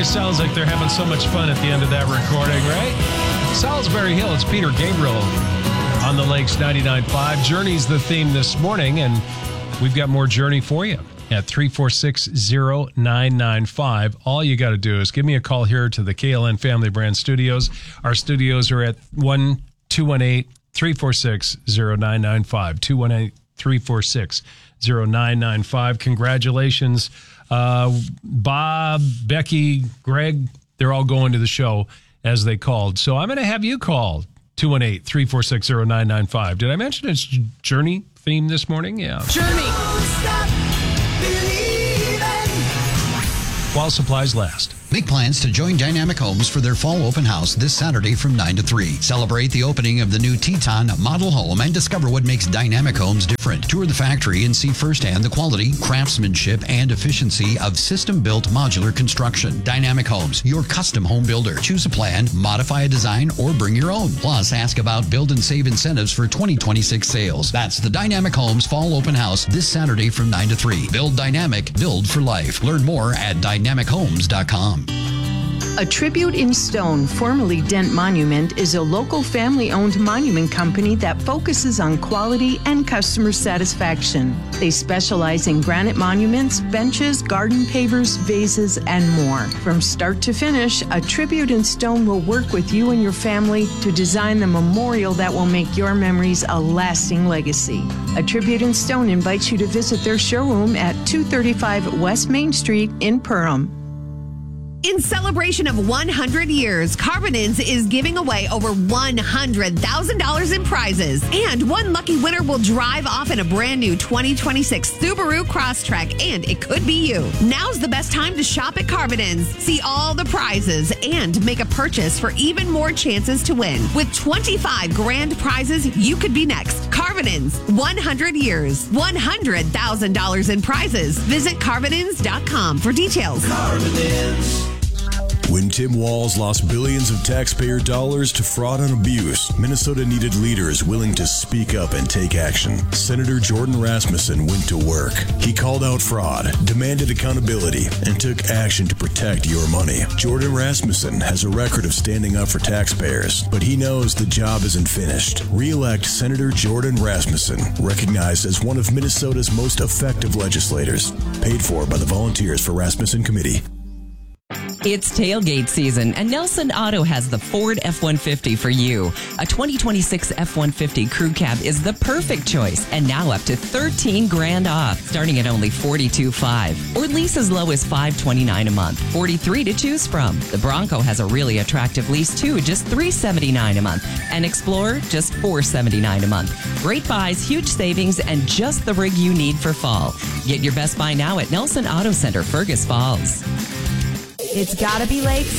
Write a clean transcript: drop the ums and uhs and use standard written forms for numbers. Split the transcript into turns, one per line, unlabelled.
always sounds like they're having so much fun at the end of that recording, right? Salisbury Hill, it's Peter Gabriel on the Lakes 99.5. Journey's the theme this morning, and we've got more Journey for you at 346-0995. All you got to do is give me a call here to the KLN Family Brand Studios. Our studios are at 1-218-346-0995. 218-346-0995. Congratulations. Bob, Becky, Greg, they're all going to the show as they called. So I'm going to have you call 218-346-0995. Did I mention it's Journey theme this morning? Yeah.
Journey.
While supplies last.
Make plans to join Dynamic Homes for their fall open house this Saturday from 9 to 3. Celebrate the opening of the new Teton model home and discover what makes Dynamic Homes different. Tour the factory and see firsthand the quality, craftsmanship, and efficiency of system-built modular construction. Dynamic Homes, your custom home builder. Choose a plan, modify a design, or bring your own. Plus, ask about build and save incentives for 2026 sales. That's the Dynamic Homes fall open house this Saturday from 9 to 3. Build dynamic, build for life. Learn more at dynamichomes.com.
A Tribute in Stone, formerly Dent Monument, is a local family-owned monument company that focuses on quality and customer satisfaction. They specialize in granite monuments, benches, garden pavers, vases, and more. From start to finish, A Tribute in Stone will work with you and your family to design the memorial that will make your memories a lasting legacy. A Tribute in Stone invites you to visit their showroom at 235 West Main Street in Perham.
In celebration of 100 years, Carbonins is giving away over $100,000 in prizes. And one lucky winner will drive off in a brand new 2026 Subaru Crosstrek, and it could be you. Now's the best time to shop at Carbonins. See all the prizes and make a purchase for even more chances to win. With 25 grand prizes, you could be next. Carbonins, 100 years, $100,000 in prizes. Visit Carbonins.com for details.
Carbonins. When Tim Walz lost billions of taxpayer dollars to fraud and abuse, Minnesota needed leaders willing to speak up and take action. Senator Jordan Rasmussen went to work. He called out fraud, demanded accountability, and took action to protect your money. Jordan Rasmussen has a record of standing up for taxpayers, but he knows the job isn't finished. Re-elect Senator Jordan Rasmussen, recognized as one of Minnesota's most effective legislators. Paid for by the Volunteers for Rasmussen Committee.
It's tailgate season, and Nelson Auto has the Ford F-150 for you. A 2026 F-150 Crew Cab is the perfect choice, and now up to $13 grand off, starting at only $42,500, or lease as low as $529 a month. 43 to choose from. The Bronco has a really attractive lease too, just $379 a month, and Explorer just $479 a month. Great buys, huge savings, and just the rig you need for fall. Get your best buy now at Nelson Auto Center, Fergus Falls.
It's gotta be Lakes